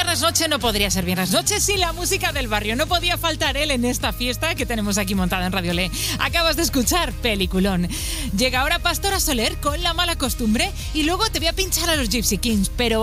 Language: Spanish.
Viernes noche no podría ser viernes noche sin la música del barrio. No podía faltar él en esta fiesta que tenemos aquí montada en Radio Le. Acabas de escuchar Peliculón. Llega ahora Pastora Soler con La mala costumbre y luego te voy a pinchar a los Gypsy Kings, pero